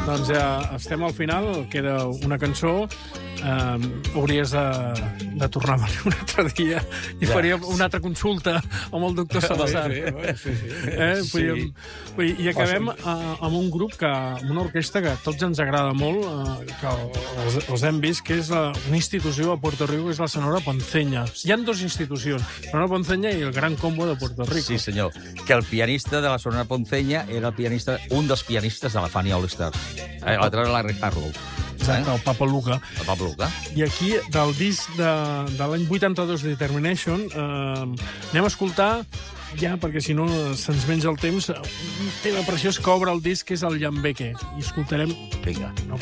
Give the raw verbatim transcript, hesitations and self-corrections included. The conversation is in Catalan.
Doncs ja estem al final, queda una cançó. Um, hauries de, de tornar a venir un altre dia i ja. faria una altra consulta amb el doctor Salazar. Sí, sí, sí, sí. Eh? Podríem, Sí. vull dir, I acabem uh, amb un grup, que una orquestra que a tots ens agrada molt, uh, que els, els hem vist, que és uh, una institució a Puerto Rico, que és la Sonora Ponceña. Hi ha dues institucions, la Sonora Ponceña i el Gran Combo de Puerto Rico. Sí, senyor. Que el pianista de la Sonora Ponceña era el pianista, un dels pianistes de la Fania All Stars. Eh, L'altre era Larry Harlow. Exacte, el Papa Luca. El Pablo Luca. I aquí, del disc de, de l'any vuitanta-dos, Determination, eh, anem a escoltar, ja, perquè si no se'ns menja el temps, un tema preciós que obre el disc, que és el Llambeque. I escoltarem... Vinga. No